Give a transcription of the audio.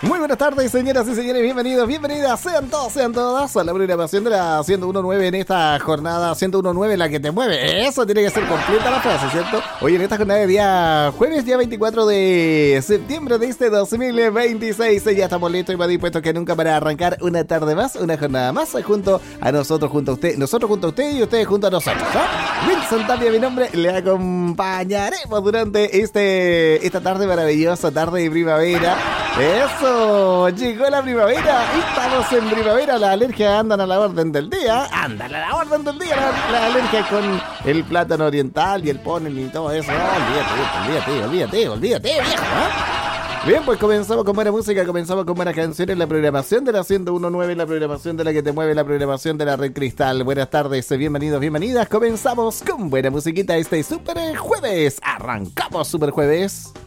Muy buenas tardes, señoras y señores, bienvenidos, bienvenidas, sean todos, sean todas a la programación de la 101.9 en esta jornada 101.9, la que te mueve. Eso tiene que ser completa la frase, ¿cierto? Hoy en esta jornada de día jueves, día 24 de septiembre de este 2026, ya estamos listos y más dispuestos que nunca para arrancar una tarde más, una jornada más, junto a nosotros, junto a usted, nosotros junto a usted y ustedes junto a nosotros, ¿no? Wilson Tapia, mi nombre, le acompañaremos durante esta tarde maravillosa, tarde de primavera. ¡Eso! Llegó la primavera, estamos en primavera, las alergias andan a la orden del día, andan a la orden del día, la alergia con el plátano oriental y el polen y todo eso. No, olvídate, viejo, ¿eh? Bien, pues comenzamos con buena música, comenzamos con buenas canciones, la programación de la 101.9, la programación de la que te mueve, la programación de la Red Cristal. Buenas tardes, bienvenidos, bienvenidas, comenzamos con buena musiquita este super jueves, arrancamos super jueves.